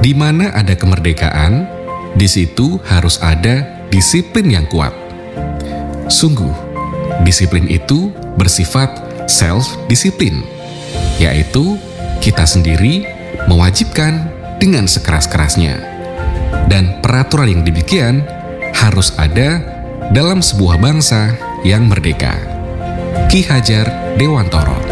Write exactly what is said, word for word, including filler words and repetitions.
Di mana ada kemerdekaan, di situ harus ada disiplin yang kuat. Sungguh, disiplin itu bersifat self-disiplin, yaitu kita sendiri mewajibkan dengan sekeras-kerasnya. Dan peraturan yang demikian harus ada dalam sebuah bangsa yang merdeka. Ki Hajar Dewantoro.